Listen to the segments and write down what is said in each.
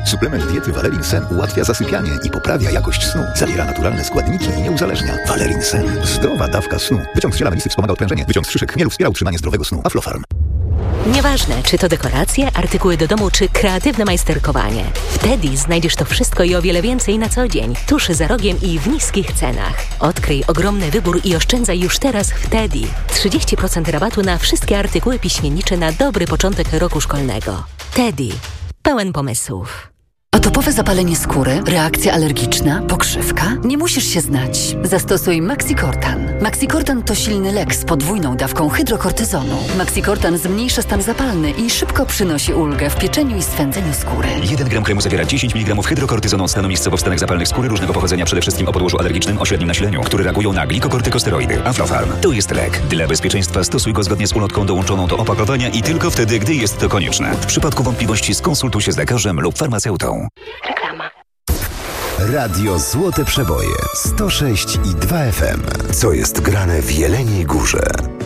Suplement diety Valerin Sen ułatwia zasypianie i poprawia jakość snu. Zawiera naturalne składniki i nie uzależnia. Valerin Sen. Zdrowa dawka snu. Wyciąg z ziela melisy wspomaga odprężenie. Wyciąg z szyszek chmielu wspiera utrzymanie zdrowego snu. Aflofarm. Nieważne, czy to dekoracje, artykuły do domu, czy kreatywne majsterkowanie. W Teddy znajdziesz to wszystko i o wiele więcej na co dzień. Tuż za rogiem i w niskich cenach. Odkryj ogromny wybór i oszczędzaj już teraz w Teddy. 30% rabatu na wszystkie artykuły piśmiennicze na dobry początek roku szkolnego. Teddy. Pełen pomysłów. Atopowe zapalenie skóry, reakcja alergiczna, pokrzywka? Nie musisz się znać. Zastosuj Maxicortan. Maxicortan to silny lek z podwójną dawką hydrokortyzonu. Maxicortan zmniejsza stan zapalny i szybko przynosi ulgę w pieczeniu i swędzeniu skóry. 1 gram kremu zawiera 10 mg hydrokortyzonu od stanu miejscowo w stanach zapalnych skóry różnego pochodzenia, przede wszystkim o podłożu alergicznym o średnim nasileniu, które reagują na glikokortykosteroidy. Aflofarm. To jest lek. Dla bezpieczeństwa stosuj go zgodnie z ulotką dołączoną do opakowania i tylko wtedy, gdy jest to konieczne. W przypadku wątpliwości skonsultuj się z lekarzem lub farmaceutą. Reklama. Radio Złote Przeboje 106,2 FM. Co jest grane w Jeleniej Górze?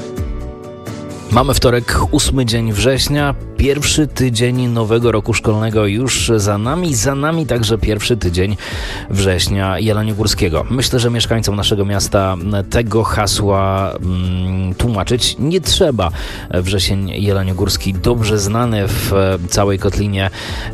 Mamy wtorek, 8 dzień września, pierwszy tydzień nowego roku szkolnego już za nami także pierwszy tydzień września jeleniogórskiego. Myślę, że mieszkańcom naszego miasta tego hasła tłumaczyć nie trzeba. Wrzesień jeleniogórski, dobrze znany w całej Kotlinie,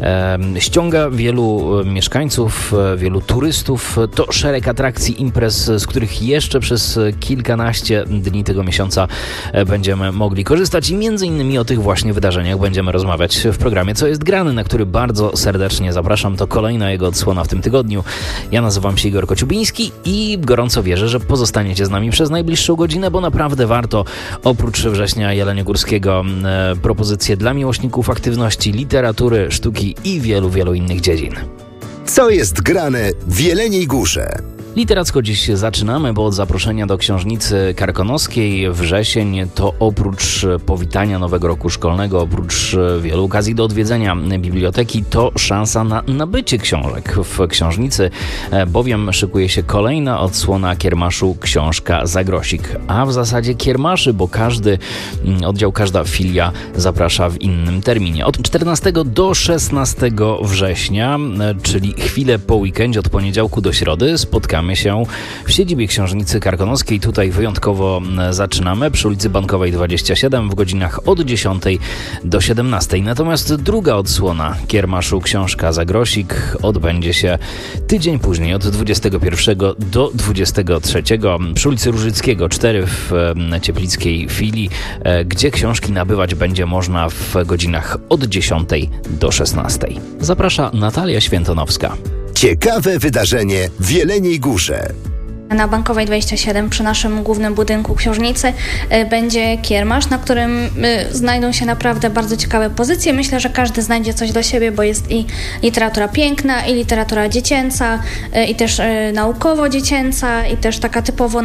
ściąga wielu mieszkańców, wielu turystów. To szereg atrakcji, imprez, z których jeszcze przez kilkanaście dni tego miesiąca będziemy mogli korzystać i między innymi o tych właśnie wydarzeniach będziemy rozmawiać w programie Co jest grane, na który bardzo serdecznie zapraszam. To kolejna jego odsłona w tym tygodniu. Ja nazywam się Igor Kociubiński i gorąco wierzę, że pozostaniecie z nami przez najbliższą godzinę, bo naprawdę warto. Oprócz września jeleniogórskiego propozycje dla miłośników aktywności, literatury, sztuki i wielu innych dziedzin. Co jest grane w Jeleniej Górze? Literacko dziś zaczynamy, bo od zaproszenia do Książnicy Karkonoskiej wrzesień to oprócz powitania nowego roku szkolnego, oprócz wielu okazji do odwiedzenia biblioteki, to szansa na nabycie książek w Książnicy, bowiem szykuje się kolejna odsłona kiermaszu Książka za grosik. A w zasadzie kiermaszy, bo każdy oddział, każda filia zaprasza w innym terminie. Od 14 do 16 września, czyli chwilę po weekendzie, od poniedziałku do środy, spotkamy się w siedzibie Książnicy Karkonoskiej. Tutaj wyjątkowo zaczynamy przy ulicy Bankowej 27 w godzinach od 10 do 17. Natomiast druga odsłona kiermaszu Książka za grosik odbędzie się tydzień później, od 21 do 23 przy ulicy Różyckiego 4 w Cieplickiej filii, gdzie książki nabywać będzie można w godzinach od 10 do 16. Zaprasza Natalia Świętonowska. Ciekawe wydarzenie w Jeleniej Górze. Na Bankowej 27 przy naszym głównym budynku książnicy będzie kiermasz, na którym znajdą się naprawdę bardzo ciekawe pozycje. Myślę, że każdy znajdzie coś dla siebie, bo jest i literatura piękna, i literatura dziecięca, i też naukowo-dziecięca, i też taka typowo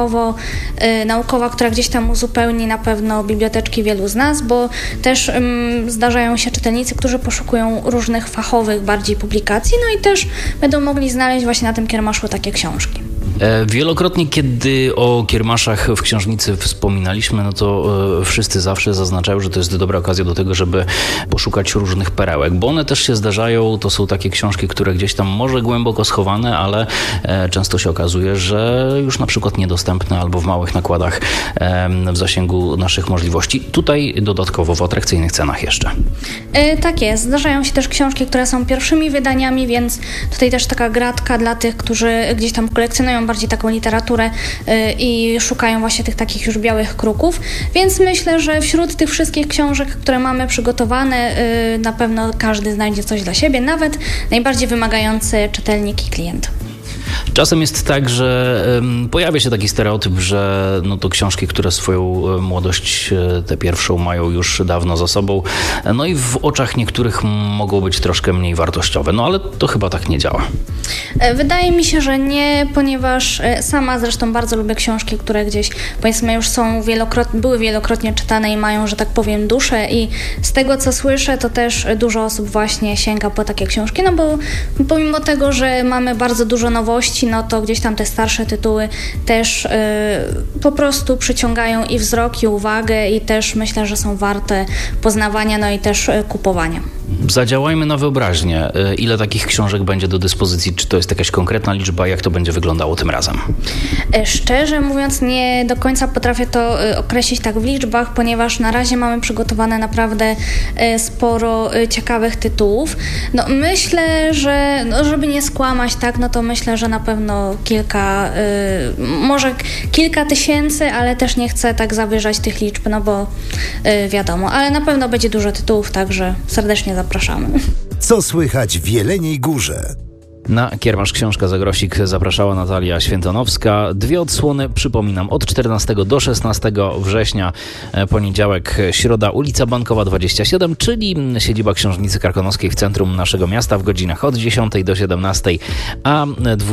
naukowa, która gdzieś tam uzupełni na pewno biblioteczki wielu z nas, bo też zdarzają się czytelnicy, którzy poszukują różnych fachowych bardziej publikacji, no i też będą mogli znaleźć właśnie na tym kiermaszu takie książki. Wielokrotnie, kiedy o kiermaszach w Książnicy wspominaliśmy, no to wszyscy zawsze zaznaczają, że to jest dobra okazja do tego, żeby poszukać różnych perełek, bo one też się zdarzają, to są takie książki, które gdzieś tam może głęboko schowane, ale często się okazuje, że już na przykład niedostępne albo w małych nakładach w zasięgu naszych możliwości. Tutaj dodatkowo w atrakcyjnych cenach jeszcze. Tak jest. Zdarzają się też książki, które są pierwszymi wydaniami, więc tutaj też taka gratka dla tych, którzy gdzieś tam kolekcjonują bardziej taką literaturę i szukają właśnie tych takich już białych kruków, więc myślę, że wśród tych wszystkich książek, które mamy przygotowane, na pewno każdy znajdzie coś dla siebie, nawet najbardziej wymagający czytelnik i klient. Czasem jest tak, że pojawia się taki stereotyp, że no to książki, które swoją młodość tę pierwszą mają już dawno za sobą, no i w oczach niektórych mogą być troszkę mniej wartościowe, no ale to chyba tak nie działa. Wydaje mi się, że nie, ponieważ sama zresztą bardzo lubię książki, które gdzieś powiedzmy już są były wielokrotnie czytane i mają, że tak powiem, duszę i z tego co słyszę, to też dużo osób właśnie sięga po takie książki, no bo pomimo tego, że mamy bardzo dużo nowości, no to gdzieś tam te starsze tytuły też po prostu przyciągają i wzrok, i uwagę i też myślę, że są warte poznawania, no i też kupowania. Zadziałajmy na wyobraźnię. Ile takich książek będzie do dyspozycji? Czy to jest jakaś konkretna liczba? Jak to będzie wyglądało tym razem? Szczerze mówiąc, nie do końca potrafię to określić tak w liczbach, ponieważ na razie mamy przygotowane naprawdę sporo ciekawych tytułów. Myślę, że żeby nie skłamać, to myślę, że na pewno może kilka tysięcy, ale też nie chcę tak zawyżać tych liczb, bo wiadomo, ale na pewno będzie dużo tytułów, także serdecznie zapraszamy. Co słychać w Jeleniej Górze? Na Kiermasz Książka za grosik zapraszała Natalia Świętonowska. 2 odsłony, przypominam, od 14 do 16 września, poniedziałek, środa, ulica Bankowa 27, czyli siedziba Książnicy Karkonoskiej w centrum naszego miasta w godzinach od 10 do 17, a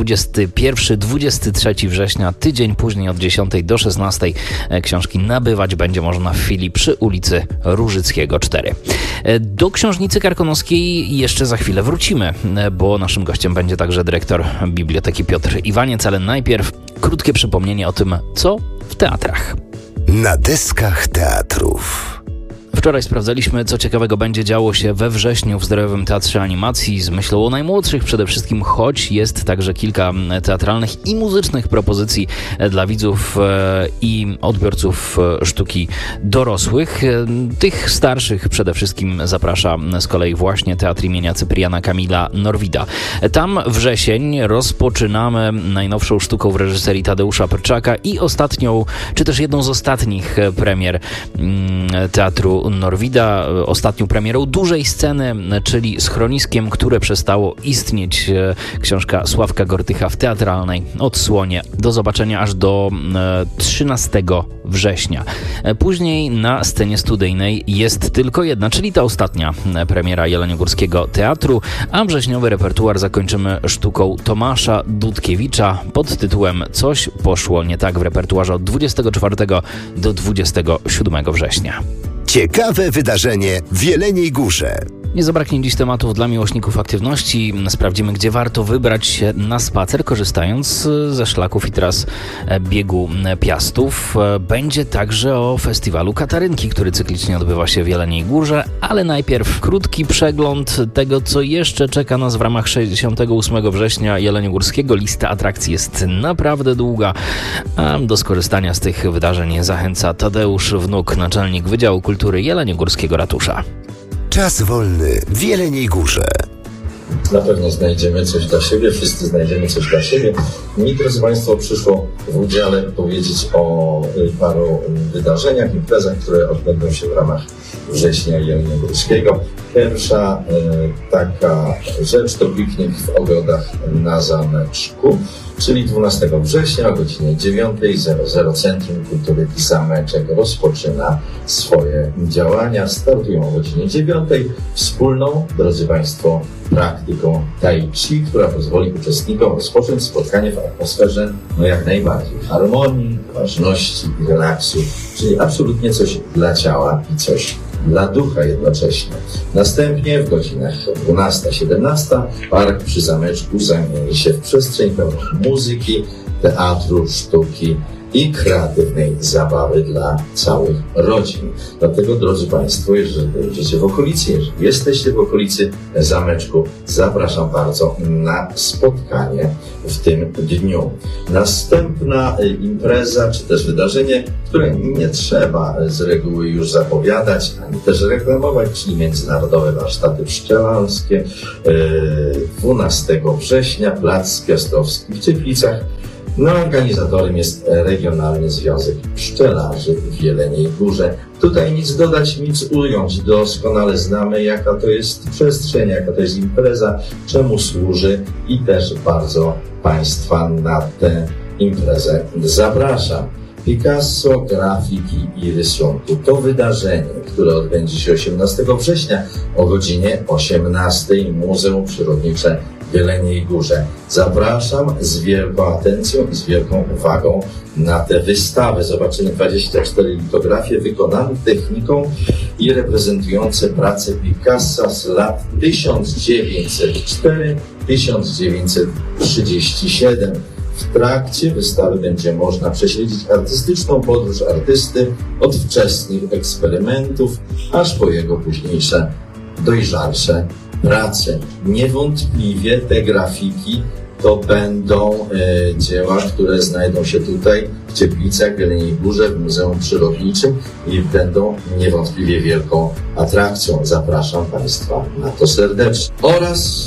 21-23 września, tydzień później od 10 do 16 książki nabywać będzie można w Filii przy ulicy Różyckiego 4. Do Książnicy Karkonoskiej jeszcze za chwilę wrócimy, bo naszym gościem będzie także dyrektor Biblioteki Piotr Iwaniec, ale najpierw krótkie przypomnienie o tym, co w teatrach. Na deskach teatrów. Wczoraj sprawdzaliśmy, co ciekawego będzie działo się we wrześniu w Zdrojowym Teatrze Animacji z myślą o najmłodszych przede wszystkim, choć jest także kilka teatralnych i muzycznych propozycji dla widzów i odbiorców sztuki dorosłych. Tych starszych przede wszystkim zaprasza z kolei właśnie Teatr imienia Cypriana Kamila Norwida. Tam wrzesień rozpoczynamy najnowszą sztuką w reżyserii Tadeusza Prczaka i ostatnią, czy też jedną z ostatnich premier Teatru Norwida, ostatnią premierą dużej sceny, czyli Schroniskiem, które przestało istnieć. Książka Sławka Gortycha w teatralnej odsłonie. Do zobaczenia aż do 13 września. Później na scenie studyjnej jest tylko jedna, czyli ta ostatnia premiera Jeleniogórskiego Teatru, a wrześniowy repertuar zakończymy sztuką Tomasza Dudkiewicza pod tytułem Coś poszło nie tak w repertuarze od 24 do 27 września. Ciekawe wydarzenie w Jeleniej Górze. Nie zabraknie dziś tematów dla miłośników aktywności. Sprawdzimy, gdzie warto wybrać się na spacer, korzystając ze szlaków i tras biegu Piastów. Będzie także o festiwalu Katarynki, który cyklicznie odbywa się w Jeleniej Górze, ale najpierw krótki przegląd tego, co jeszcze czeka nas w ramach 68 września Jeleniogórskiego. Lista atrakcji jest naprawdę długa, a do skorzystania z tych wydarzeń zachęca Tadeusz Wnuk, naczelnik Wydziału Kultury Jeleniogórskiego Ratusza. Czas wolny w Jeleniej Górze. Na pewno znajdziemy coś dla siebie, wszyscy znajdziemy coś dla siebie. Mi, drodzy Państwo, przyszło w udziale powiedzieć o paru wydarzeniach, imprezach, które odbędą się w ramach września Jeleniogórskiego. Pierwsza taka rzecz to piknik w ogrodach na zameczku, czyli 12 września o godzinie 9:00 Centrum Kultury i Zameczek rozpoczyna swoje działania. Startują o godzinie 9:00 wspólną, drodzy Państwo, praktyką tai chi, która pozwoli uczestnikom rozpocząć spotkanie w atmosferze jak najbardziej harmonii, ważności i relaksu, czyli absolutnie coś dla ciała i coś dla ducha jednocześnie. Następnie w godzinach 12-17 park przy zameczku zamieni się w przestrzeń pełną muzyki, teatru, sztuki i kreatywnej zabawy dla całych rodzin. Dlatego, drodzy Państwo, jeżeli będziecie w okolicy, jeżeli jesteście w okolicy zameczku, zapraszam bardzo na spotkanie w tym dniu. Następna impreza, czy też wydarzenie, które nie trzeba z reguły już zapowiadać, ani też reklamować, czyli Międzynarodowe Warsztaty Pszczelarskie 12 września, Plac Piastowski w Cieplicach. Organizatorem jest Regionalny Związek Pszczelarzy w Jeleniej Górze. Tutaj nic dodać, nic ująć. Doskonale znamy, jaka to jest przestrzeń, jaka to jest impreza, czemu służy i też bardzo Państwa na tę imprezę zapraszam. Picasso, grafiki i rysunku. To wydarzenie, które odbędzie się 18 września o godzinie 18:00 Muzeum Przyrodnicze w Jeleniej Górze. Zapraszam z wielką atencją i z wielką uwagą na tę wystawę. Zobaczymy 24 litografie wykonane techniką i reprezentujące pracę Picassa z lat 1904-1937. W trakcie wystawy będzie można prześledzić artystyczną podróż artysty od wczesnych eksperymentów aż po jego późniejsze dojrzalsze prace. Niewątpliwie te grafiki to będą dzieła, które znajdą się tutaj w Cieplicach, w Jeleniej Górze, w Muzeum Przyrodniczym i będą niewątpliwie wielką atrakcją. Zapraszam Państwa na to serdecznie. Oraz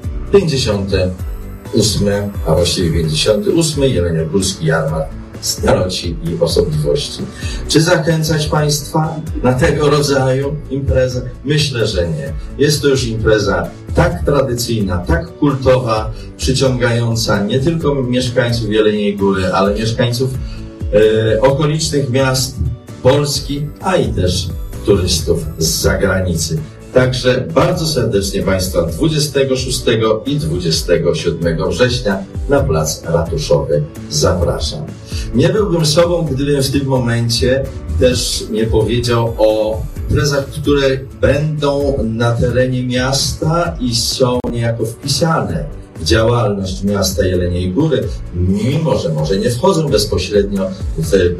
58, a właściwie 58 Jeleniogórski Jarmark Staroci i Osobliwości. Czy zachęcać Państwa na tego rodzaju imprezę? Myślę, że nie. Jest to już impreza tak tradycyjna, tak kultowa, przyciągająca nie tylko mieszkańców Jeleniej Góry, ale mieszkańców okolicznych miast Polski, a i też turystów z zagranicy. Także bardzo serdecznie Państwa 26 i 27 września na Plac Ratuszowy zapraszam. Nie byłbym sobą, gdybym w tym momencie też nie powiedział o imprezach, które będą na terenie miasta i są niejako wpisane w działalność miasta Jeleniej Góry, mimo że może nie wchodzą bezpośrednio w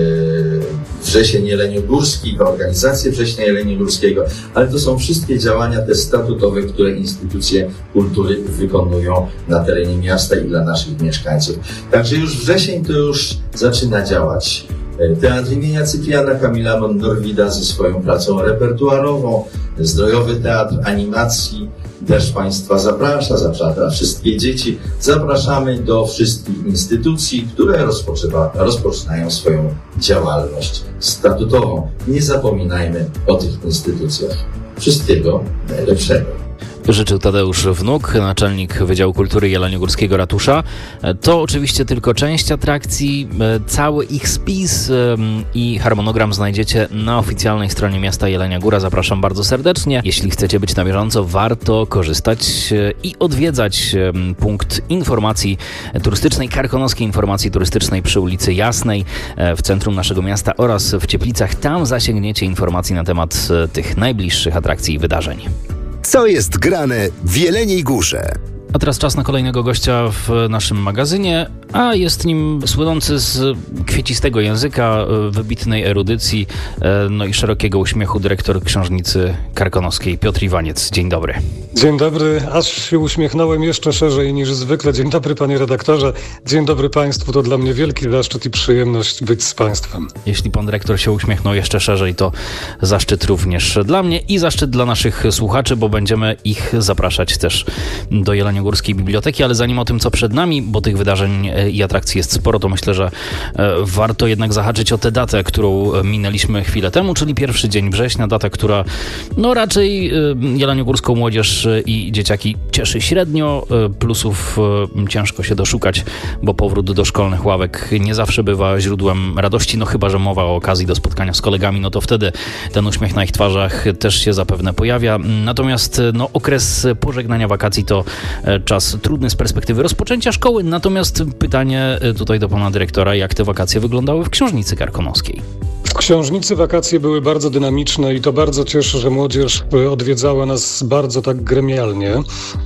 Wrzesień Jeleniogórski, w organizację Września Jeleniogórskiego, ale to są wszystkie działania te statutowe, które instytucje kultury wykonują na terenie miasta i dla naszych mieszkańców. Także już wrzesień to już zaczyna działać. Teatr imienia Cypriana Kamila Norwida ze swoją pracą repertuarową, Zdrojowy Teatr Animacji też Państwa zaprasza wszystkie dzieci. Zapraszamy do wszystkich instytucji, które rozpoczynają swoją działalność statutową. Nie zapominajmy o tych instytucjach. Wszystkiego najlepszego. Życzył Tadeusz Wnuk, naczelnik Wydziału Kultury Jeleniogórskiego Ratusza. To oczywiście tylko część atrakcji. Cały ich spis i harmonogram znajdziecie na oficjalnej stronie miasta Jelenia Góra. Zapraszam bardzo serdecznie. Jeśli chcecie być na bieżąco, warto korzystać i odwiedzać punkt informacji turystycznej, Karkonoskiej Informacji Turystycznej przy ulicy Jasnej w centrum naszego miasta oraz w Cieplicach. Tam zasięgniecie informacji na temat tych najbliższych atrakcji i wydarzeń. Co jest grane w Jeleniej Górze? A teraz czas na kolejnego gościa w naszym magazynie, a jest nim słynący z kwiecistego języka, wybitnej erudycji, no i szerokiego uśmiechu dyrektor Książnicy Karkonoskiej Piotr Iwaniec. Dzień dobry. Dzień dobry, aż się uśmiechnąłem jeszcze szerzej niż zwykle. Dzień dobry panie redaktorze, dzień dobry państwu, to dla mnie wielki zaszczyt i przyjemność być z państwem. Jeśli pan dyrektor się uśmiechnął jeszcze szerzej, to zaszczyt również dla mnie i zaszczyt dla naszych słuchaczy, bo będziemy ich zapraszać też do Jeleniogórskiej Biblioteki, ale zanim o tym, co przed nami, bo tych wydarzeń i atrakcji jest sporo, to myślę, że warto jednak zahaczyć o tę datę, którą minęliśmy chwilę temu, czyli 1 dzień września, data, która no raczej jeleniogórską młodzież i dzieciaki cieszy średnio, plusów ciężko się doszukać, bo powrót do szkolnych ławek nie zawsze bywa źródłem radości, no chyba że mowa o okazji do spotkania z kolegami, no to wtedy ten uśmiech na ich twarzach też się zapewne pojawia. Natomiast no, okres pożegnania wakacji to czas trudny z perspektywy rozpoczęcia szkoły, natomiast pytanie tutaj do pana dyrektora, jak te wakacje wyglądały w Książnicy Karkonoskiej? W Książnicy wakacje były bardzo dynamiczne i to bardzo cieszy, że młodzież odwiedzała nas bardzo tak gremialnie.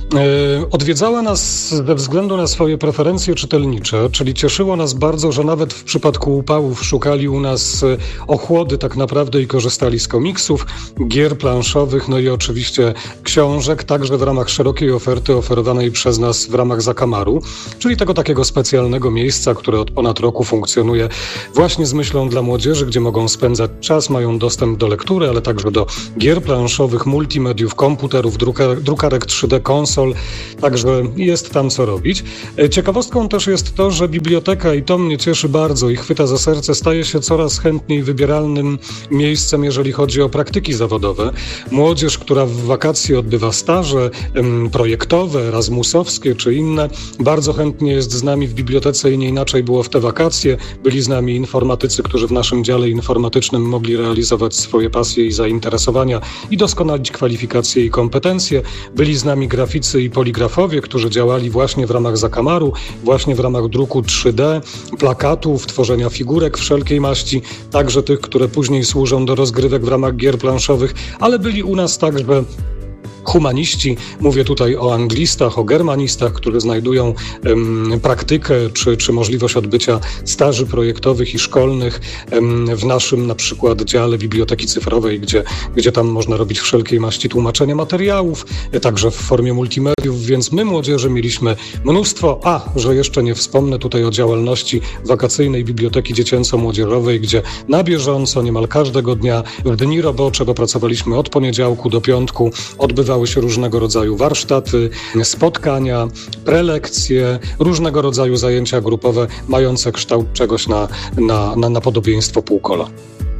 Odwiedzała nas ze względu na swoje preferencje czytelnicze, czyli cieszyło nas bardzo, że nawet w przypadku upałów szukali u nas ochłody tak naprawdę i korzystali z komiksów, gier planszowych, no i oczywiście książek, także w ramach szerokiej oferty oferowanej przez nas w ramach Zakamaru, czyli tego takiego specjalnego miejsca, które od ponad roku funkcjonuje właśnie z myślą dla młodzieży, gdzie mogą spędzać czas, mają dostęp do lektury, ale także do gier planszowych, multimediów, komputerów, drukarek 3D, konsol, także jest tam co robić. Ciekawostką też jest to, że biblioteka, i to mnie cieszy bardzo i chwyta za serce, staje się coraz chętniej wybieralnym miejscem, jeżeli chodzi o praktyki zawodowe. Młodzież, która w wakacje odbywa staże projektowe, erasmusowskie czy inne, bardzo chętnie jest z nami w bibliotece i nie inaczej było w te wakacje. Byli z nami informatycy, którzy w naszym dziale informatycznym mogli realizować swoje pasje i zainteresowania i doskonalić kwalifikacje i kompetencje. Byli z nami graficy i poligrafowie, którzy działali właśnie w ramach Zakamaru, właśnie w ramach druku 3D, plakatów, tworzenia figurek wszelkiej maści, także tych, które później służą do rozgrywek w ramach gier planszowych, ale byli u nas także humaniści. Mówię tutaj o anglistach, o germanistach, którzy znajdują praktykę czy możliwość odbycia staży projektowych i szkolnych w naszym na przykład dziale Biblioteki Cyfrowej, gdzie tam można robić wszelkiej maści tłumaczenia materiałów, także w formie multimediów, więc my młodzieży mieliśmy mnóstwo, że jeszcze nie wspomnę tutaj o działalności wakacyjnej Biblioteki Dziecięco-Młodzieżowej, gdzie na bieżąco, niemal każdego dnia, w dni robocze, bo pracowaliśmy od poniedziałku do piątku, odbywały się różnego rodzaju warsztaty, spotkania, prelekcje, różnego rodzaju zajęcia grupowe, mające kształt czegoś na podobieństwo półkola.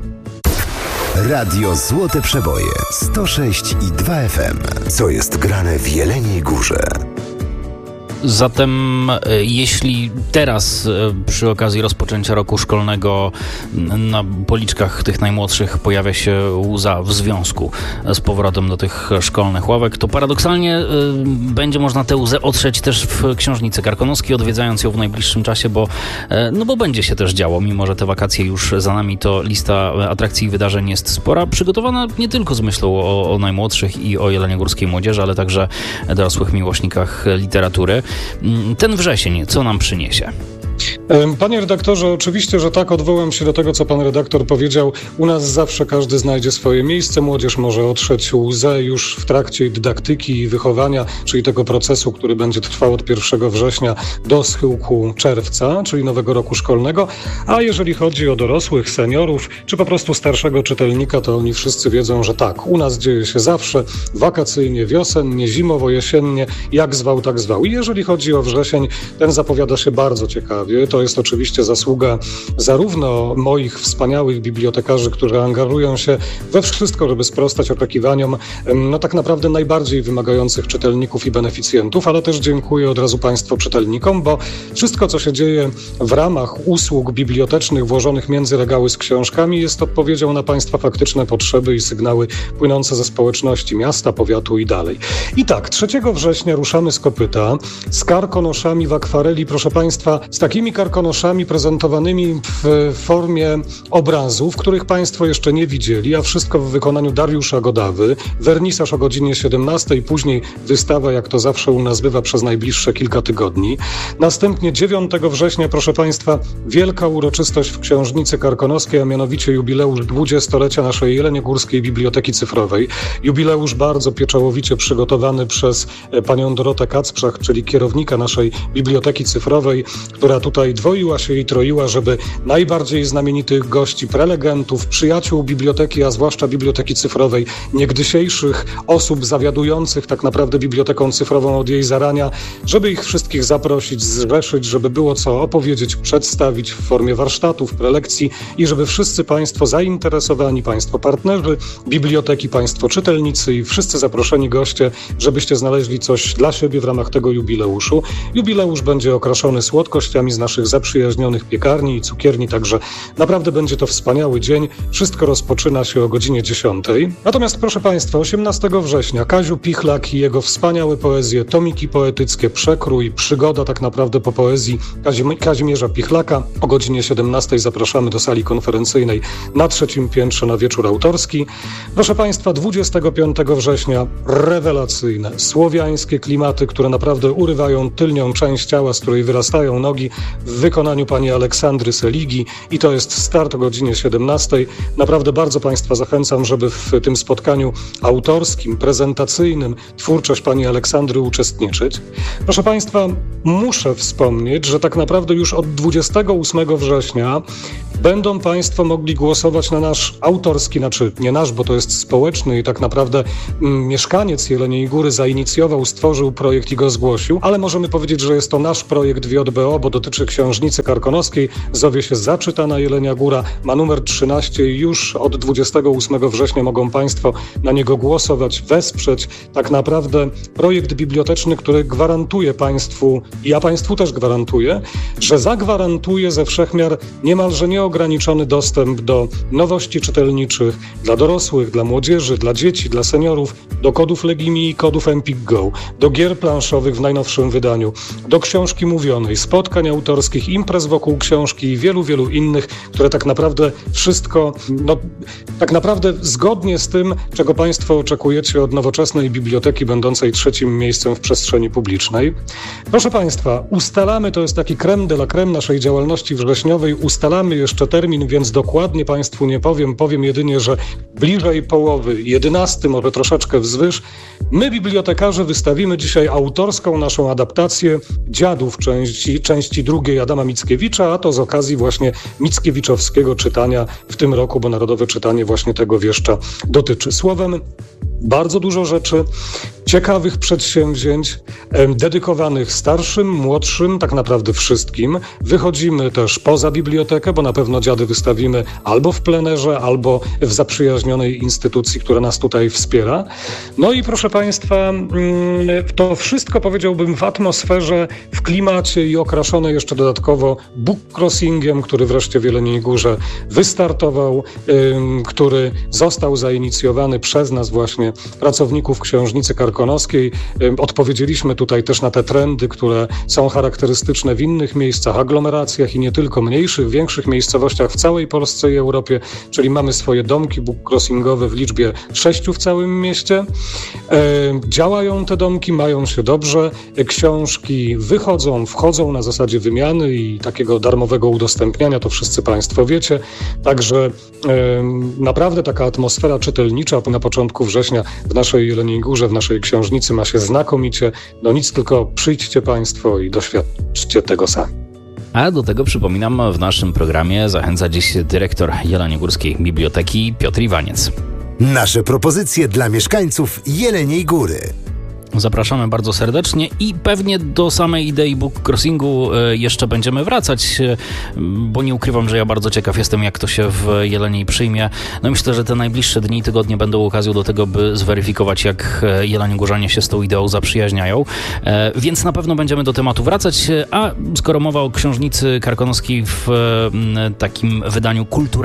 Radio Złote Przeboje 106,2 FM. Co jest grane w Jeleniej Górze? Zatem jeśli teraz przy okazji rozpoczęcia roku szkolnego na policzkach tych najmłodszych pojawia się łza w związku z powrotem do tych szkolnych ławek, to paradoksalnie będzie można tę łzę otrzeć też w Książnicy Karkonoskiej, odwiedzając ją w najbliższym czasie, bo będzie się też działo. Mimo że te wakacje już za nami, to lista atrakcji i wydarzeń jest spora, przygotowana nie tylko z myślą o najmłodszych i o jeleniogórskiej młodzieży, ale także dorosłych miłośnikach literatury. Ten wrzesień co nam przyniesie? Panie redaktorze, oczywiście, że tak, odwołam się do tego, co pan redaktor powiedział. U nas zawsze każdy znajdzie swoje miejsce. Młodzież może otrzeć łzę już w trakcie dydaktyki i wychowania, czyli tego procesu, który będzie trwał od 1 września do schyłku czerwca, czyli nowego roku szkolnego. A jeżeli chodzi o dorosłych, seniorów, czy po prostu starszego czytelnika, to oni wszyscy wiedzą, że tak, u nas dzieje się zawsze wakacyjnie, wiosennie, zimowo, jesiennie, jak zwał, tak zwał. I jeżeli chodzi o wrzesień, ten zapowiada się bardzo ciekawie. To jest oczywiście zasługa zarówno moich wspaniałych bibliotekarzy, którzy angażują się we wszystko, żeby sprostać oczekiwaniom tak naprawdę najbardziej wymagających czytelników i beneficjentów, ale też dziękuję od razu Państwu czytelnikom, bo wszystko, co się dzieje w ramach usług bibliotecznych włożonych między regały z książkami, jest odpowiedzią na Państwa faktyczne potrzeby i sygnały płynące ze społeczności miasta, powiatu i dalej. I tak, 3 września ruszamy z kopyta, z karkonoszami w akwareli, proszę Państwa, z takimi karkonoszami prezentowanymi w formie obrazów, których Państwo jeszcze nie widzieli, a wszystko w wykonaniu Dariusza Godawy. Wernisaż o godzinie 17, później wystawa, jak to zawsze u nas bywa, przez najbliższe kilka tygodni. Następnie 9 września, proszę Państwa, wielka uroczystość w Książnicy Karkonoskiej, a mianowicie jubileusz 20-lecia naszej Jeleniogórskiej Biblioteki Cyfrowej. Jubileusz bardzo pieczołowicie przygotowany przez panią Dorotę Kacprzak, czyli kierownika naszej Biblioteki Cyfrowej, która tutaj dwoiła się i troiła, żeby najbardziej znamienitych gości, prelegentów, przyjaciół biblioteki, a zwłaszcza Biblioteki Cyfrowej, niegdysiejszych osób zawiadujących tak naprawdę Biblioteką Cyfrową od jej zarania, żeby ich wszystkich zaprosić, zrzeszyć, żeby było co opowiedzieć, przedstawić w formie warsztatów, prelekcji i żeby wszyscy Państwo zainteresowani, Państwo partnerzy biblioteki, Państwo czytelnicy i wszyscy zaproszeni goście, żebyście znaleźli coś dla siebie w ramach tego jubileuszu. Jubileusz będzie okraszony słodkościami z naszych zaprzyjaźnionych piekarni i cukierni, także naprawdę będzie to wspaniały dzień. Wszystko rozpoczyna się o godzinie 10. Natomiast proszę Państwa, 18 września Kaziu Pichlak i jego wspaniałe poezje, tomiki poetyckie, przekrój, przygoda tak naprawdę po poezji Kazimierza Pichlaka. O godzinie 17 zapraszamy do sali konferencyjnej na 3. piętrze na wieczór autorski. Proszę Państwa, 25 września rewelacyjne, słowiańskie klimaty, które naprawdę urywają tylnią część ciała, z której wyrastają nogi, w wykonaniu pani Aleksandry Seligi i to jest start o godzinie 17. Naprawdę bardzo Państwa zachęcam, żeby w tym spotkaniu autorskim, prezentacyjnym twórczość pani Aleksandry uczestniczyć. Proszę Państwa, muszę wspomnieć, że tak naprawdę już od 28 września będą Państwo mogli głosować na nasz autorski, znaczy nie nasz, bo to jest społeczny i tak naprawdę mieszkaniec Jeleniej Góry zainicjował, stworzył projekt i go zgłosił, ale możemy powiedzieć, że jest to nasz projekt w JBO, bo dotyczy Książnicy Karkonoskiej, zowie się Zaczytana Jelenia Góra, ma numer 13 i już od 28 września mogą Państwo na niego głosować, wesprzeć tak naprawdę projekt biblioteczny, który gwarantuje Państwu, i ja Państwu też gwarantuję, że zagwarantuje ze wszechmiar niemalże nieograniczony dostęp do nowości czytelniczych dla dorosłych, dla młodzieży, dla dzieci, dla seniorów, do kodów Legimi i kodów Empik Go, do gier planszowych w najnowszym wydaniu, do książki mówionej, spotkań autorskich, imprez wokół książki i wielu, wielu innych, które tak naprawdę wszystko, tak naprawdę zgodnie z tym, czego Państwo oczekujecie od nowoczesnej biblioteki będącej trzecim miejscem w przestrzeni publicznej. Proszę Państwa, ustalamy, to jest taki crème de la crème naszej działalności wrześniowej, ustalamy jeszcze termin, więc dokładnie Państwu nie powiem, powiem jedynie, że bliżej połowy, 11, może troszeczkę wzwyż, my bibliotekarze wystawimy dzisiaj autorską naszą adaptację Dziadów części drugiej Adama Mickiewicza, a to z okazji właśnie mickiewiczowskiego czytania w tym roku, bo Narodowe Czytanie właśnie tego wieszcza dotyczy. Słowem, bardzo dużo rzeczy, ciekawych przedsięwzięć, dedykowanych starszym, młodszym, tak naprawdę wszystkim. Wychodzimy też poza bibliotekę, bo na pewno Dziady wystawimy albo w plenerze, albo w zaprzyjaźnionej instytucji, która nas tutaj wspiera. No i proszę Państwa, to wszystko powiedziałbym w atmosferze, w klimacie i okraszone jeszcze dodatkowo bookcrossingiem, który wreszcie w Jeleniej Górze wystartował, który został zainicjowany przez nas właśnie, pracowników Książnicy Karkonoskiej. Odpowiedzieliśmy tutaj też na te trendy, które są charakterystyczne w innych miejscach, aglomeracjach i nie tylko, mniejszych, większych miejscowościach w całej Polsce i Europie, czyli mamy swoje domki bookcrossingowe w liczbie 6 w całym mieście. Działają te domki, mają się dobrze, książki wchodzą na zasadzie wymiany i takiego darmowego udostępniania, to wszyscy Państwo wiecie. Także naprawdę taka atmosfera czytelnicza na początku września w naszej Jeleniej Górze, w naszej książnicy ma się znakomicie. No nic, tylko przyjdźcie Państwo i doświadczcie tego sami. A do tego, przypominam, w naszym programie zachęca dziś dyrektor Jeleniogórskiej Biblioteki Piotr Iwaniec. Nasze propozycje dla mieszkańców Jeleniej Góry. Zapraszamy bardzo serdecznie i pewnie do samej idei bookcrossingu jeszcze będziemy wracać, bo nie ukrywam, że ja bardzo ciekaw jestem, jak to się w Jeleniej przyjmie. No myślę, że te najbliższe dni i tygodnie będą okazją do tego, by zweryfikować, jak jeleniogórzanie się z tą ideą zaprzyjaźniają, więc na pewno będziemy do tematu wracać, a skoro mowa o Książnicy Karkonoskiej w takim wydaniu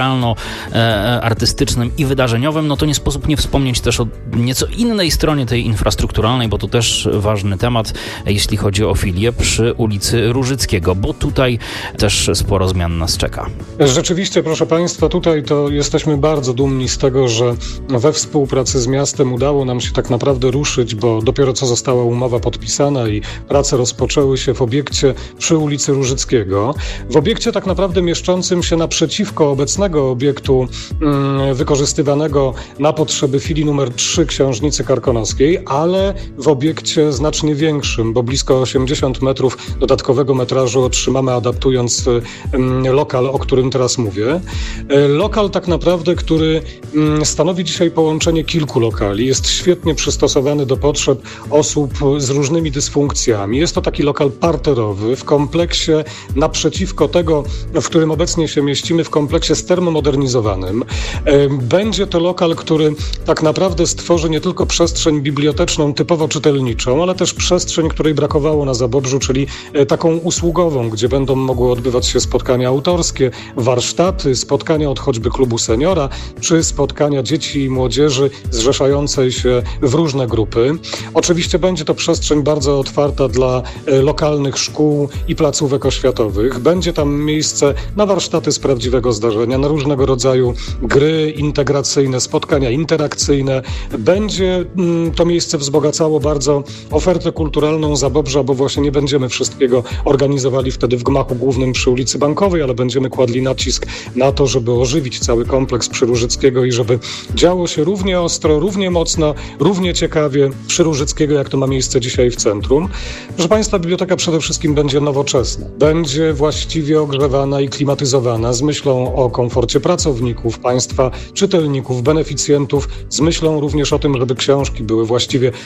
kulturalno-artystycznym i wydarzeniowym, no to nie sposób nie wspomnieć też o nieco innej stronie tej infrastrukturalnej, bo to też ważny temat, jeśli chodzi o filię przy ulicy Różyckiego, bo tutaj też sporo zmian nas czeka. Rzeczywiście, proszę Państwa, tutaj to jesteśmy bardzo dumni z tego, że we współpracy z miastem udało nam się tak naprawdę ruszyć, bo dopiero co została umowa podpisana i prace rozpoczęły się w obiekcie przy ulicy Różyckiego. W obiekcie tak naprawdę mieszczącym się naprzeciwko obecnego obiektu wykorzystywanego na potrzeby filii numer 3 Książnicy Karkonoskiej, ale w obiekcie znacznie większym, bo blisko 80 metrów dodatkowego metrażu otrzymamy, adaptując lokal, o którym teraz mówię. Lokal tak naprawdę, który stanowi dzisiaj połączenie kilku lokali, jest świetnie przystosowany do potrzeb osób z różnymi dysfunkcjami. Jest to taki lokal parterowy w kompleksie naprzeciwko tego, w którym obecnie się mieścimy, w kompleksie stermomodernizowanym. Będzie to lokal, który tak naprawdę stworzy nie tylko przestrzeń biblioteczną typowo czytelniczą, ale też przestrzeń, której brakowało na Zabobrzu, czyli taką usługową, gdzie będą mogły odbywać się spotkania autorskie, warsztaty, spotkania od choćby klubu seniora, czy spotkania dzieci i młodzieży zrzeszającej się w różne grupy. Oczywiście będzie to przestrzeń bardzo otwarta dla lokalnych szkół i placówek oświatowych. Będzie tam miejsce na warsztaty z prawdziwego zdarzenia, na różnego rodzaju gry integracyjne, spotkania interakcyjne. Będzie to miejsce wzbogacało bardzo ofertę kulturalną Zabobrza, bo właśnie nie będziemy wszystkiego organizowali wtedy w gmachu głównym przy ulicy Bankowej, ale będziemy kładli nacisk na to, żeby ożywić cały kompleks przy Różyckiego i żeby działo się równie ostro, równie mocno, równie ciekawie przy Różyckiego, jak to ma miejsce dzisiaj w centrum. Proszę Państwa, biblioteka przede wszystkim będzie nowoczesna. Będzie właściwie ogrzewana i klimatyzowana z myślą o komforcie pracowników, Państwa, czytelników, beneficjentów, z myślą również o tym, żeby książki były właściwie trochę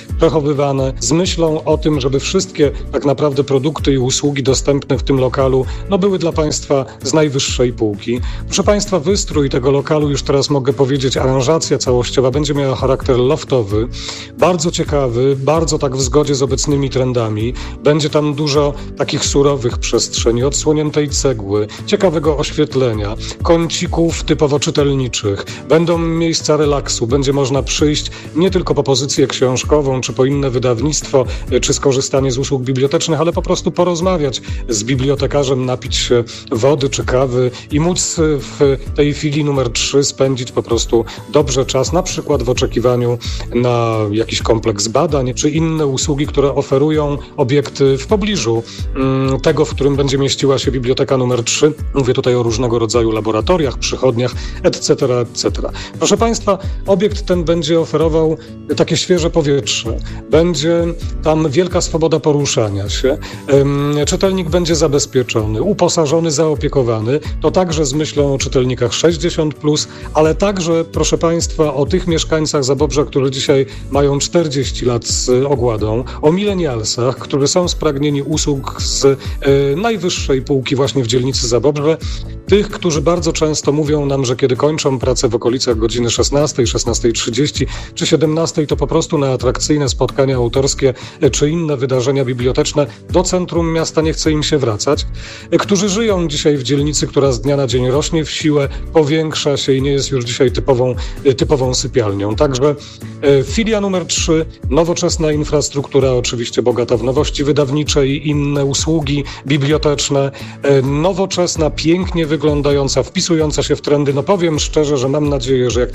zdobywane z myślą o tym, żeby wszystkie tak naprawdę produkty i usługi dostępne w tym lokalu były dla Państwa z najwyższej półki. Proszę Państwa, wystrój tego lokalu, już teraz mogę powiedzieć, aranżacja całościowa będzie miała charakter loftowy, bardzo ciekawy, bardzo tak w zgodzie z obecnymi trendami. Będzie tam dużo takich surowych przestrzeni, odsłoniętej cegły, ciekawego oświetlenia, kącików typowo czytelniczych. Będą miejsca relaksu, będzie można przyjść nie tylko po pozycję książkową, czy po inne wydawnictwo, czy skorzystanie z usług bibliotecznych, ale po prostu porozmawiać z bibliotekarzem, napić się wody czy kawy i móc w tej filii numer 3 spędzić po prostu dobrze czas, na przykład w oczekiwaniu na jakiś kompleks badań, czy inne usługi, które oferują obiekty w pobliżu tego, w którym będzie mieściła się biblioteka numer 3. Mówię tutaj o różnego rodzaju laboratoriach, przychodniach, etc., etc. Proszę Państwa, obiekt ten będzie oferował takie świeże powietrze. Będzie tam wielka swoboda poruszania się. Czytelnik będzie zabezpieczony, uposażony, zaopiekowany. To także z myślą o czytelnikach 60+, ale także, proszę Państwa, o tych mieszkańcach Zabobrza, którzy dzisiaj mają 40 lat z ogładą, o milenialsach, którzy są spragnieni usług z najwyższej półki właśnie w dzielnicy Zabobrze. Tych, którzy bardzo często mówią nam, że kiedy kończą pracę w okolicach godziny 16, 16:30 czy 17, to po prostu na atrakcyjne spotkania autorskie czy inne wydarzenia biblioteczne do centrum miasta nie chce im się wracać. Którzy żyją dzisiaj w dzielnicy, która z dnia na dzień rośnie w siłę, powiększa się i nie jest już dzisiaj typową sypialnią. Także filia numer 3, nowoczesna infrastruktura, oczywiście bogata w nowości wydawnicze i inne usługi biblioteczne, nowoczesna, pięknie wyglądająca, wpisująca się w trendy. Powiem szczerze, że mam nadzieję, że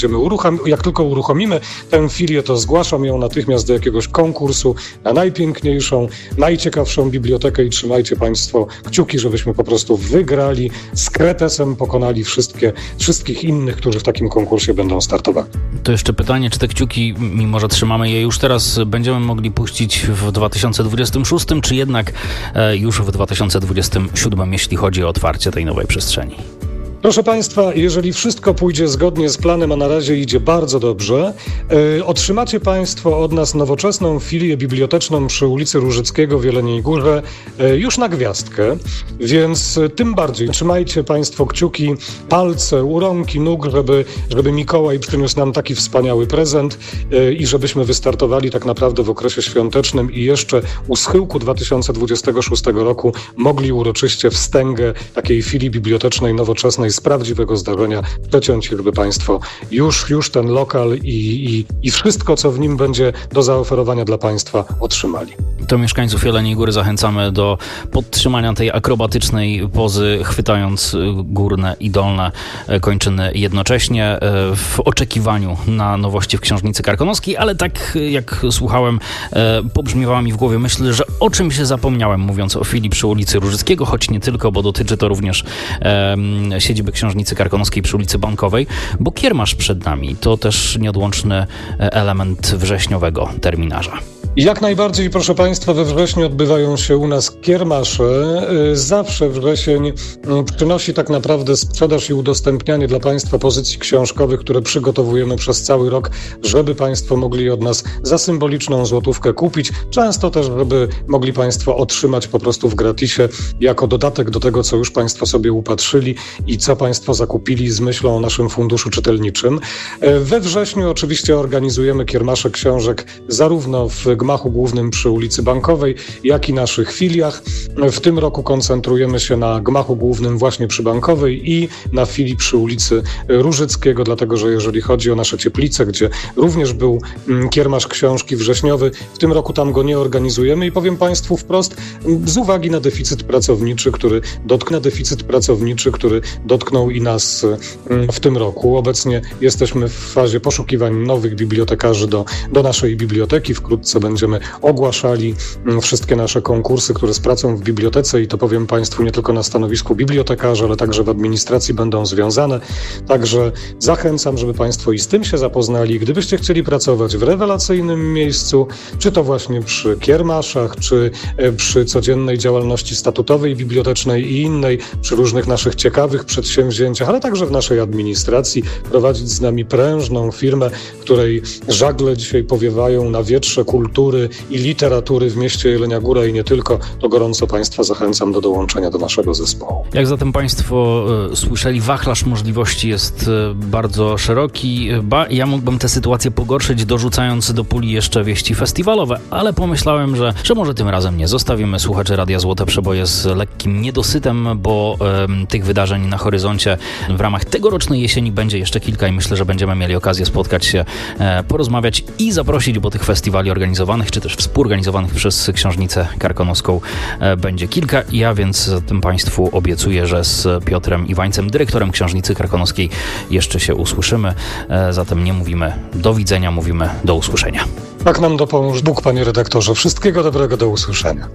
jak tylko uruchomimy tę filię, to zgłaszam ją natychmiast do jakiegoś konkursu na najpiękniejszą, najciekawszą bibliotekę i trzymajcie Państwo kciuki, żebyśmy po prostu wygrali, z kretesem pokonali wszystkich innych, którzy w takim konkursie będą startowali. To jeszcze pytanie, czy te kciuki, mimo że trzymamy je już teraz, będziemy mogli puścić w 2026, czy jednak już w 2027, jeśli chodzi o otwarcie tej nowej przestrzeni? Proszę Państwa, jeżeli wszystko pójdzie zgodnie z planem, a na razie idzie bardzo dobrze, otrzymacie Państwo od nas nowoczesną filię biblioteczną przy ulicy Różyckiego w Jeleniej Górze już na gwiazdkę, więc tym bardziej trzymajcie Państwo kciuki, palce, u rąk i nóg, żeby Mikołaj przyniósł nam taki wspaniały prezent i żebyśmy wystartowali tak naprawdę w okresie świątecznym i jeszcze u schyłku 2026 roku mogli uroczyście wstęgę takiej filii bibliotecznej nowoczesnej z prawdziwego zdarzenia przeciąć, żeby Państwo już ten lokal i wszystko, co w nim będzie do zaoferowania dla Państwa, otrzymali. To mieszkańców Jeleniej Góry zachęcamy do podtrzymania tej akrobatycznej pozy, chwytając górne i dolne kończyny jednocześnie w oczekiwaniu na nowości w Książnicy Karkonoskiej, ale tak jak słuchałem, pobrzmiewała mi w głowie myśl, że o czymś zapomniałem, mówiąc o filii przy ulicy Różyckiego, choć nie tylko, bo dotyczy to również siedziby Książnicy Karkonoskiej przy ulicy Bankowej, bo kiermasz przed nami to też nieodłączny element wrześniowego terminarza. Jak najbardziej, proszę Państwa, we wrześniu odbywają się u nas kiermasze. Zawsze wrzesień przynosi tak naprawdę sprzedaż i udostępnianie dla Państwa pozycji książkowych, które przygotowujemy przez cały rok, żeby Państwo mogli od nas za symboliczną złotówkę kupić. Często też, żeby mogli Państwo otrzymać po prostu w gratisie jako dodatek do tego, co już Państwo sobie upatrzyli i co Państwo zakupili z myślą o naszym funduszu czytelniczym. We wrześniu oczywiście organizujemy kiermasze książek zarówno w gmachu głównym przy ulicy Bankowej, jak i naszych filiach. W tym roku koncentrujemy się na gmachu głównym właśnie przy Bankowej i na filii przy ulicy Różyckiego, dlatego że jeżeli chodzi o nasze Cieplice, gdzie również był kiermasz książki wrześniowy, w tym roku tam go nie organizujemy i powiem Państwu wprost, z uwagi na deficyt pracowniczy, który dotknął i nas w tym roku. Obecnie jesteśmy w fazie poszukiwań nowych bibliotekarzy do naszej biblioteki. Wkrótce będziemy ogłaszali wszystkie nasze konkursy, które z pracą w bibliotece i to powiem Państwu nie tylko na stanowisku bibliotekarza, ale także w administracji będą związane. Także zachęcam, żeby Państwo i z tym się zapoznali. Gdybyście chcieli pracować w rewelacyjnym miejscu, czy to właśnie przy kiermaszach, czy przy codziennej działalności statutowej, bibliotecznej i innej, przy różnych naszych ciekawych przedsięwzięciach, ale także w naszej administracji, prowadzić z nami prężną firmę, której żagle dzisiaj powiewają na wietrze kultury, kultury i literatury w mieście Jelenia Góra i nie tylko, to gorąco Państwa zachęcam do dołączenia do naszego zespołu. Jak zatem Państwo słyszeli, wachlarz możliwości jest bardzo szeroki. Ja mógłbym tę sytuację pogorszyć, dorzucając do puli jeszcze wieści festiwalowe, ale pomyślałem, że może tym razem nie. Zostawimy słuchaczy Radia Złote Przeboje z lekkim niedosytem, bo tych wydarzeń na horyzoncie w ramach tegorocznej jesieni będzie jeszcze kilka i myślę, że będziemy mieli okazję spotkać się, porozmawiać i zaprosić, bo tych festiwali organizowanych, czy też współorganizowanych przez Książnicę Karkonoską będzie kilka. Ja więc tym Państwu obiecuję, że z Piotrem Iwańcem, dyrektorem Książnicy Karkonoskiej, jeszcze się usłyszymy. Zatem nie mówimy do widzenia, mówimy do usłyszenia. Tak nam dopomóż Bóg, panie redaktorze. Wszystkiego dobrego, do usłyszenia.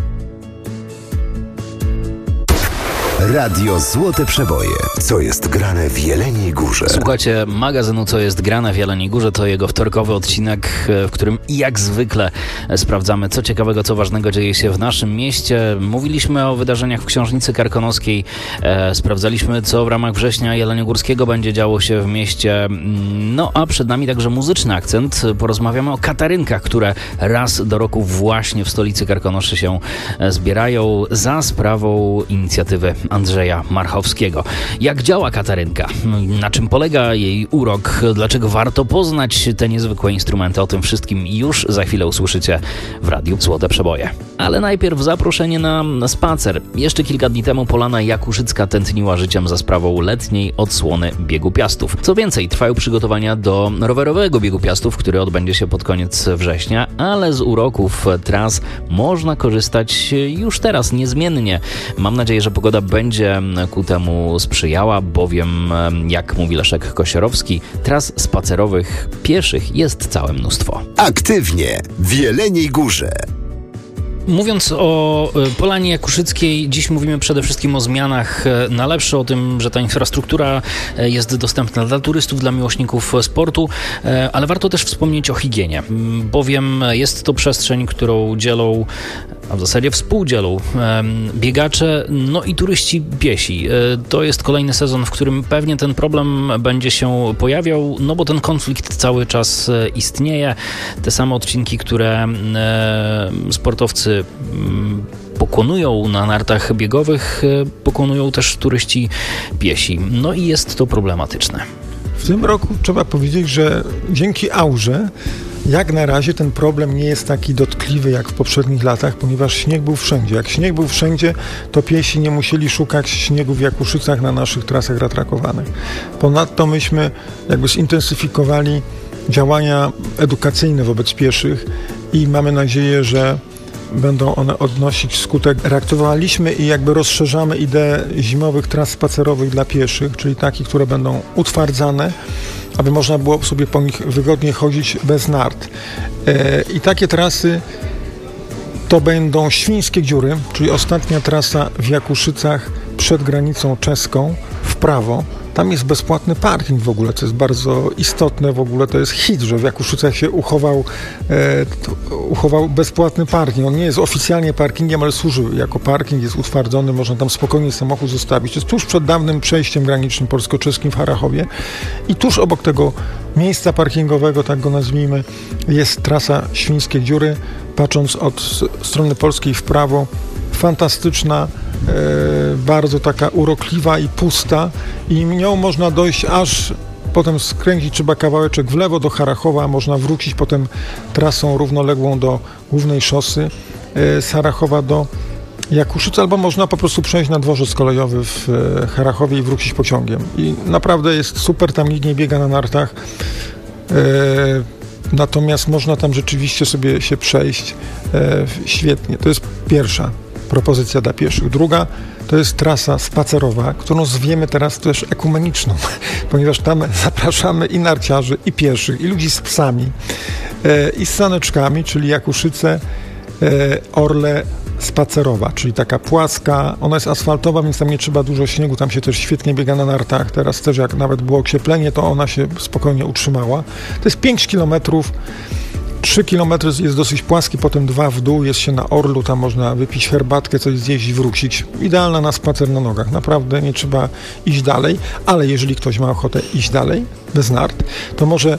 Radio Złote Przeboje. Co jest grane w Jeleniej Górze? Słuchajcie magazynu Co jest grane w Jeleniej Górze. To jego wtorkowy odcinek, w którym jak zwykle sprawdzamy, co ciekawego, co ważnego dzieje się w naszym mieście. Mówiliśmy o wydarzeniach w Książnicy Karkonoskiej. Sprawdzaliśmy, co w ramach września jeleniogórskiego będzie działo się w mieście. No a przed nami także muzyczny akcent. Porozmawiamy o katarynkach, które raz do roku właśnie w stolicy Karkonoszy się zbierają za sprawą inicjatywy Andrzeja Marchowskiego. Jak działa katarynka? Na czym polega jej urok? Dlaczego warto poznać te niezwykłe instrumenty? O tym wszystkim już za chwilę usłyszycie w Radiu Złote Przeboje. Ale najpierw zaproszenie na spacer. Jeszcze kilka dni temu Polana Jakuszycka tętniła życiem za sprawą letniej odsłony Biegu Piastów. Co więcej, trwają przygotowania do rowerowego Biegu Piastów, który odbędzie się pod koniec września, ale z uroków tras można korzystać już teraz, niezmiennie. Mam nadzieję, że pogoda będzie ku temu sprzyjała, bowiem, jak mówi Leszek Kosierowski, tras spacerowych pieszych jest całe mnóstwo. Aktywnie w Jeleniej Górze. Mówiąc o Polanie Jakuszyckiej, dziś mówimy przede wszystkim o zmianach na lepsze, o tym, że ta infrastruktura jest dostępna dla turystów, dla miłośników sportu, ale warto też wspomnieć o higienie, bowiem jest to przestrzeń, którą dzielą, a w zasadzie współdzielą biegacze, no i turyści piesi. To jest kolejny sezon, w którym pewnie ten problem będzie się pojawiał, no bo ten konflikt cały czas istnieje. Te same odcinki, które sportowcy pokonują na nartach biegowych, pokonują też turyści piesi. No i jest to problematyczne. W tym roku trzeba powiedzieć, że dzięki aurze jak na razie ten problem nie jest taki dotkliwy jak w poprzednich latach, ponieważ śnieg był wszędzie. Jak śnieg był wszędzie, to piesi nie musieli szukać śniegu w Jakuszycach na naszych trasach ratrakowanych. Ponadto myśmy jakby zintensyfikowali działania edukacyjne wobec pieszych i mamy nadzieję, że będą one odnosić skutek. Reaktywowaliśmy i jakby rozszerzamy ideę zimowych tras spacerowych dla pieszych, czyli takich, które będą utwardzane, aby można było sobie po nich wygodnie chodzić bez nart. I takie trasy to będą Świńskie Dziury, czyli ostatnia trasa w Jakuszycach przed granicą czeską w prawo. Tam jest bezpłatny parking w ogóle, co jest bardzo istotne w ogóle, to jest hit, że w Jakuszycach się uchował bezpłatny parking. On nie jest oficjalnie parkingiem, ale służy jako parking, jest utwardzony, można tam spokojnie samochód zostawić. To jest tuż przed dawnym przejściem granicznym polsko-czeskim w Harachowie i tuż obok tego miejsca parkingowego, tak go nazwijmy, jest trasa Świńskie Dziury. Patrząc od strony polskiej w prawo, fantastyczna, bardzo taka urokliwa i pusta i nią można dojść aż, potem skręcić trzeba kawałeczek w lewo do Harachowa, można wrócić potem trasą równoległą do głównej szosy z Harachowa do Jakuszyc, albo można po prostu przejść na dworzec kolejowy w Harachowie i wrócić pociągiem. I naprawdę jest super, tam nikt nie biega na nartach, natomiast można tam rzeczywiście sobie się przejść świetnie. To jest pierwsza propozycja dla pieszych. Druga to jest trasa spacerowa, którą zwiemy teraz też ekumeniczną, ponieważ tam zapraszamy i narciarzy, i pieszych, i ludzi z psami, i z saneczkami, czyli Jakuszyce, Orle spacerowa, czyli taka płaska, ona jest asfaltowa, więc tam nie trzeba dużo śniegu, tam się też świetnie biega na nartach, teraz też jak nawet było ocieplenie, to ona się spokojnie utrzymała. To jest 5 kilometrów, 3 km jest dosyć płaski, potem 2 w dół, jest się na Orlu, tam można wypić herbatkę, coś zjeść i wrócić. Idealna na spacer na nogach, naprawdę nie trzeba iść dalej, ale jeżeli ktoś ma ochotę iść dalej, bez nart, to może